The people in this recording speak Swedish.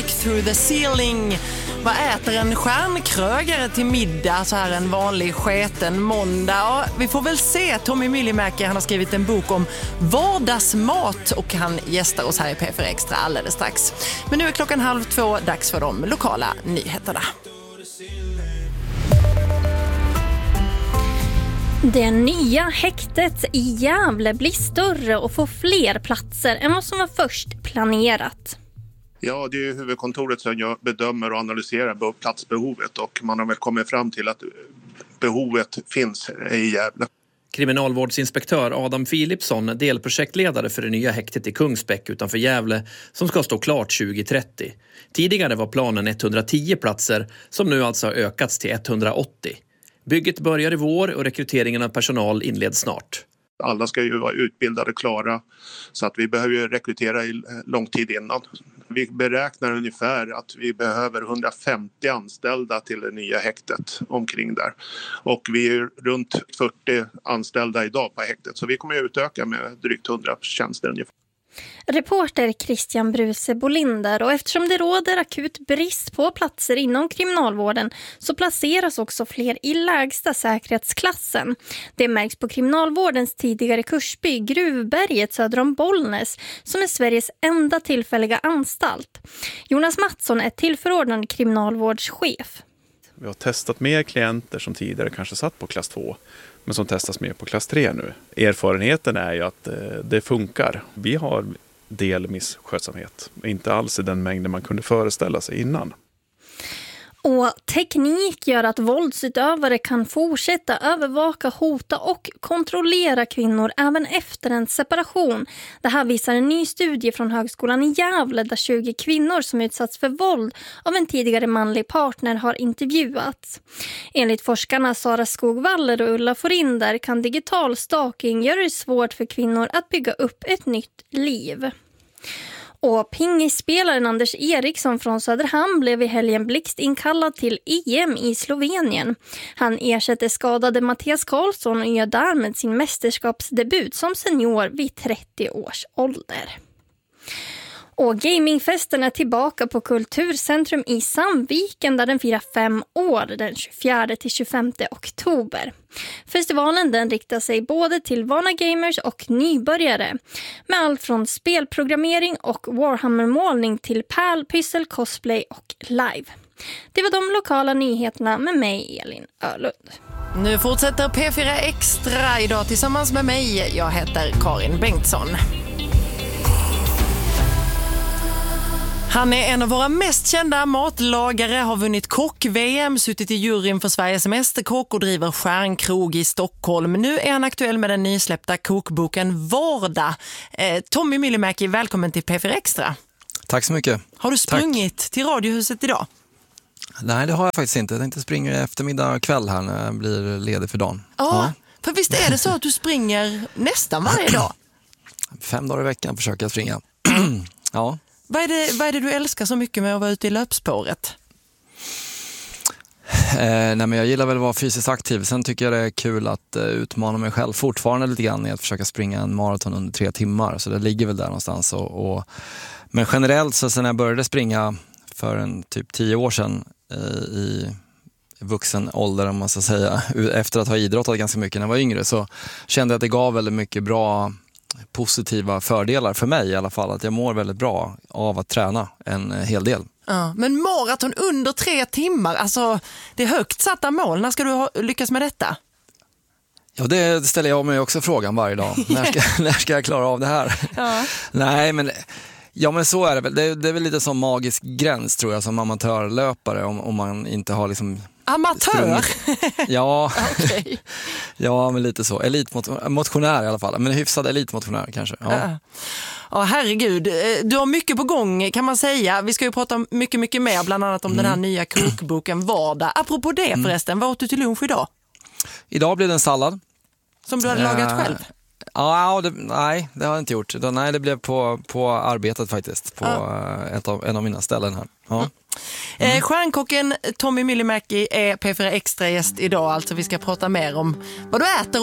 through the ceiling. Vad äter en stjärnkrögare till middag så här en vanlig sketen måndag? Ja, vi får väl se. Tommy Myllymäki, han har skrivit en bok om vardagsmat och han gästar oss här i P4 Extra alldeles strax. Men nu är 1:30, dags för de lokala nyheterna. Det nya häktet i Gävle blir större och får fler platser än vad som var först planerat. Ja, det är huvudkontoret som jag bedömer och analyserar platsbehovet och man har väl kommit fram till att behovet finns i Gävle. Kriminalvårdsinspektör Adam Philipsson, delprojektledare för det nya häktet i Kungsbäck utanför Gävle som ska stå klart 2030. Tidigare var planen 110 platser som nu alltså har ökats till 180. Bygget börjar i vår och rekryteringen av personal inleds snart. Alla ska ju vara utbildade och klara så att vi behöver ju rekrytera i lång tid innan. Vi beräknar ungefär att vi behöver 150 anställda till det nya häktet omkring där. Och vi är runt 40 anställda idag på häktet så vi kommer att utöka med drygt 100 tjänster ungefär. Reporter Christian Bruse Bolinder, och eftersom det råder akut brist på platser inom kriminalvården så placeras också fler i lägsta säkerhetsklassen. Det märks på kriminalvårdens tidigare kursby Gruvberget söder om Bollnäs som är Sveriges enda tillfälliga anstalt. Jonas Mattsson är tillförordnad kriminalvårdschef. Vi har testat mer klienter som tidigare kanske satt på klass 2 men som testas mer på klass 3 nu. Erfarenheten är ju att det funkar. Vi har del misskötsamhet, inte alls i den mängden man kunde föreställa sig innan. Och teknik gör att våldsutövare kan fortsätta övervaka, hota och kontrollera kvinnor även efter en separation. Det här visar en ny studie från Högskolan i Gävle där 20 kvinnor som utsatts för våld av en tidigare manlig partner har intervjuats. Enligt forskarna Sara Skogvaller och Ulla Forinder kan digital stalking göra det svårt för kvinnor att bygga upp ett nytt liv. Och pingisspelaren Anders Eriksson från Söderhamn blev i helgen blixtinkallad till EM i Slovenien. Han ersätter skadade Mattias Karlsson och gör därmed sin mästerskapsdebut som senior vid 30 års ålder. Och gamingfesten är tillbaka på Kulturcentrum i Sandviken där den firar 5 år den 24-25 oktober. Festivalen den riktar sig både till vana gamers och nybörjare med allt från spelprogrammering och Warhammer-målning till pärlpyssel, cosplay och live. Det var de lokala nyheterna med mig, Elin Ölund. Nu fortsätter P4 Extra idag tillsammans med mig. Jag heter Karin Bengtsson. Han är en av våra mest kända matlagare, har vunnit kock-VM, suttit i juryn för Sveriges mästerkock och driver stjärnkrog i Stockholm. Nu är han aktuell med den nysläppta kokboken Vardag. Tommy Myllymäki, välkommen till P4 Extra. Tack så mycket. Har du sprungit till Radiohuset idag? Nej, det har jag faktiskt inte. Jag tänkte springa eftermiddag och kväll här när jag blir ledig för dagen. Ja, för visst är det så att du springer nästan varje dag? 5 dagar i veckan försöker jag springa. Ja. Vad är det du älskar så mycket med att vara ute i löpspåret? Nej, men jag gillar väl att vara fysiskt aktiv. Sen tycker jag det är kul att utmana mig själv fortfarande lite grann i att försöka springa en maraton under 3 timmar. Så det ligger väl där någonstans. Men generellt så sen jag började springa för en typ 10 år sedan i vuxen ålder om man ska säga, efter att ha idrottat ganska mycket när jag var yngre, så kände jag att det gav väldigt mycket bra positiva fördelar för mig i alla fall, att jag mår väldigt bra av att träna en hel del. Ja, men maraton under 3 timmar, alltså det är högt satta mål. När ska du lyckas med detta? Ja, det ställer jag mig också frågan varje dag. När ska jag klara av det här? Ja. Nej, men så är det väl. Det är väl lite som magisk gräns tror jag som amatörlöpare om man inte har liksom amatör? Ja. Okay. Ja, men lite så. Elitmotionär i alla fall. Men hyfsad elitmotionär kanske. Ja. Ja, herregud. Du har mycket på gång kan man säga. Vi ska ju prata mycket mer, bland annat om den här nya kokboken Vardag. Apropå det förresten, vad åt du till lunch idag? Idag blev det en sallad. Som du hade lagat själv? Ja, nej, det har jag inte gjort. Nej, det blev på arbetet faktiskt. På en av mina ställen här. Ja. Stjärnkocken Tommy Myllymäki är P4 Extra gäst idag. Alltså vi ska prata mer om vad du äter